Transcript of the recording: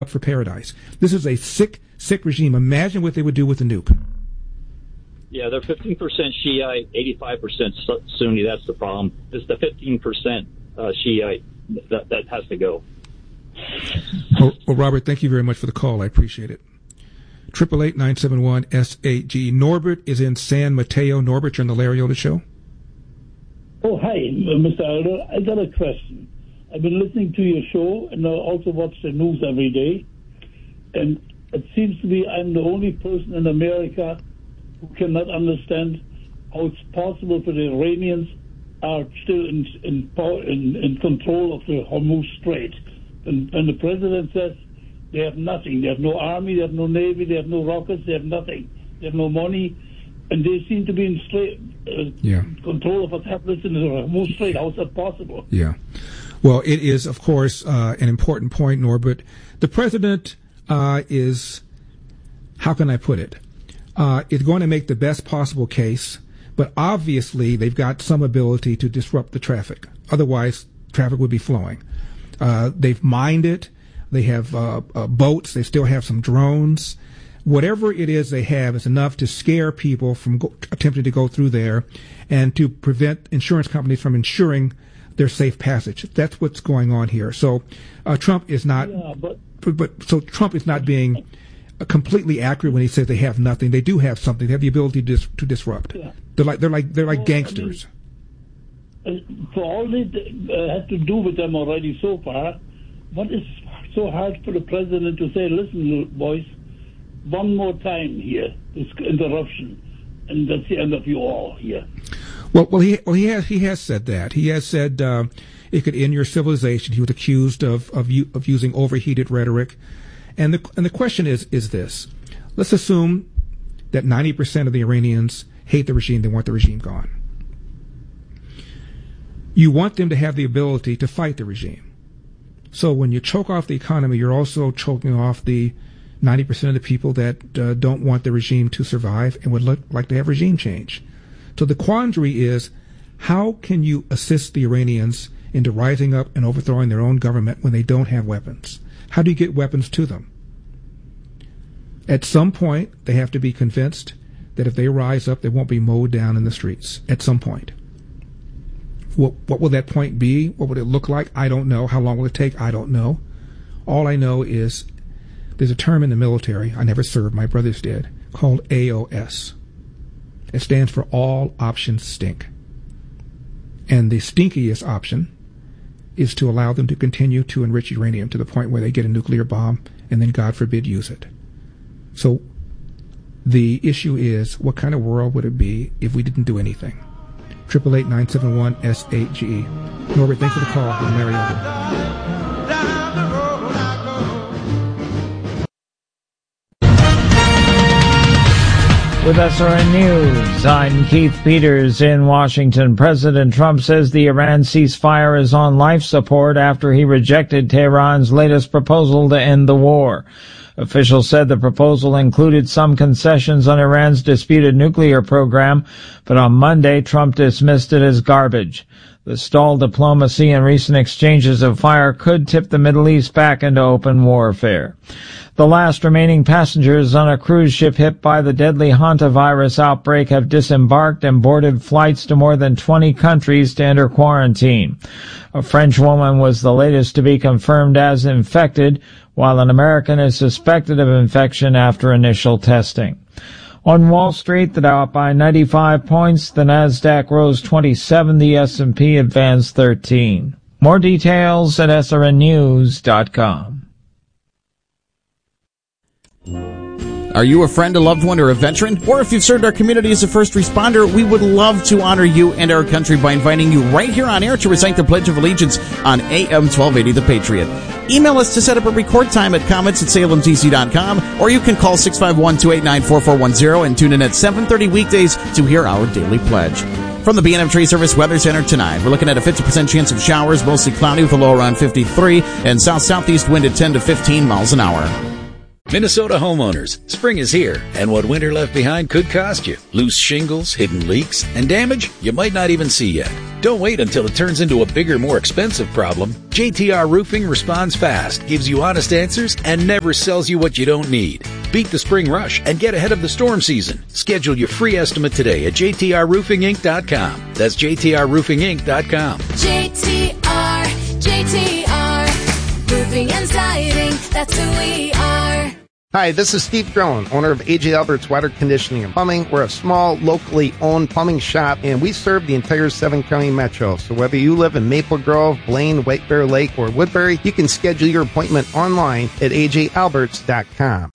for paradise. This is a sick regime. Imagine what they would do with a nuke. Yeah, they're 15% Shiite, 85% Sunni. That's the problem. It's the 15% Shiite that has to go. Well, Robert, thank you very much for the call. I appreciate it. 888-971-SAG. Norbert is in San Mateo. Norbert, you're on the Larry Elder Show. Oh, hi, Mr. Elder. I got a question. I've been listening to your show, and I also watch the news every day. And it seems to me I'm the only person in America who cannot understand how it's possible for the Iranians are still in control of the Hormuz Strait. And the president says they have nothing. They have no army, they have no navy, they have no rockets, they have nothing. They have no money. And they seem to be in control of what happens in the Hormuz Strait. How is that possible? Yeah. Well, it is, of course, an important point, Norbert. The president is, how can I put it, is going to make the best possible case, but obviously they've got some ability to disrupt the traffic. Otherwise, traffic would be flowing. They've mined it. They have boats. They still have some drones. Whatever it is they have is enough to scare people from attempting to go through there and to prevent insurance companies from insuring their safe passage. That's what's going on here. So Trump is not, so Trump is not being completely accurate when he says they have nothing. They do have something. They have the ability to disrupt. Yeah. They're like gangsters. For all they had to do with them already so far, what is so hard for the president to say, listen, boys, one more time here, this interruption, and that's the end of you all here. Well, he has said that. He has said it could end your civilization. He was accused of using overheated rhetoric, and the question is this: let's assume that 90% of the Iranians hate the regime. They want the regime gone. You want them to have the ability to fight the regime. So when you choke off the economy, you're also choking off the 90% of the people that don't want the regime to survive and would like to have regime change. So the quandary is, how can you assist the Iranians into rising up and overthrowing their own government when they don't have weapons? How do you get weapons to them? At some point, they have to be convinced that if they rise up, they won't be mowed down in the streets. At some point. What will that point be? What would it look like? I don't know. How long will it take? I don't know. All I know is there's a term in the military, I never served, my brothers did, called AOS. It stands for all options stink. And the stinkiest option is to allow them to continue to enrich uranium to the point where they get a nuclear bomb and then, God forbid, use it. So the issue is, what kind of world would it be if we didn't do anything? 888-971-SAGE. Norbert, thanks for the call. I'm Larry Elder. With SRN News, I'm Keith Peters in Washington. President Trump says the Iran ceasefire is on life support after he rejected Tehran's latest proposal to end the war. Officials said the proposal included some concessions on Iran's disputed nuclear program, but on Monday, Trump dismissed it as garbage. The stalled diplomacy and recent exchanges of fire could tip the Middle East back into open warfare. The last remaining passengers on a cruise ship hit by the deadly hantavirus outbreak have disembarked and boarded flights to more than 20 countries to enter quarantine. A French woman was the latest to be confirmed as infected, while an American is suspected of infection after initial testing. On Wall Street, the Dow up by 95 points, the Nasdaq rose 27, the S&P advanced 13. More details at srnnews.com. Are you a friend, a loved one, or a veteran? Or if you've served our community as a first responder, we would love to honor you and our country by inviting you right here on air to recite the Pledge of Allegiance on AM 1280 The Patriot. Email us to set up a record time at comments@salemtc.com, or you can call 651-289-4410 and tune in at 7:30 weekdays to hear our daily pledge. From the B&M Tree Service Weather Center tonight, we're looking at a 50% chance of showers, mostly cloudy with a low around 53, and south-southeast wind at 10 to 15 miles an hour. Minnesota homeowners, spring is here, and what winter left behind could cost you. Loose shingles, hidden leaks, and damage you might not even see yet. Don't wait until it turns into a bigger, more expensive problem. JTR Roofing responds fast, gives you honest answers, and never sells you what you don't need. Beat the spring rush and get ahead of the storm season. Schedule your free estimate today at jtrroofinginc.com. That's jtrroofinginc.com. JTR, Roofing and Siding, that's who we are. Hi, this is Steve Drone, owner of A.J. Albert's Water Conditioning and Plumbing. We're a small, locally owned plumbing shop, and we serve the entire 7-county metro. So whether you live in Maple Grove, Blaine, White Bear Lake, or Woodbury, you can schedule your appointment online at ajalberts.com.